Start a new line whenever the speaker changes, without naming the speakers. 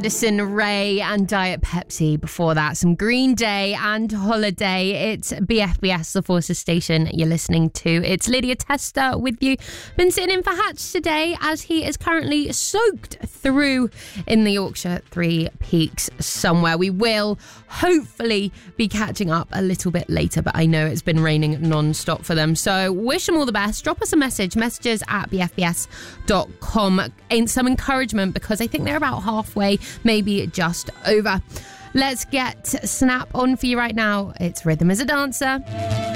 Addison Rae and Diet Pepsi. Before that, some Green Day and Holiday. It's BFBS, the Forces station you're listening to. It's Lydia Tester with you. Been sitting in for Hatch today as he is currently soaked through in the Yorkshire Three Peaks somewhere. We will hopefully be catching up a little bit later, but I know it's been raining non-stop for them. So wish them all the best. Drop us a messages at bfbs.com. And some encouragement because I think they're about halfway, maybe just over. Let's get Snap on for you right now. It's Rhythm is a Dancer.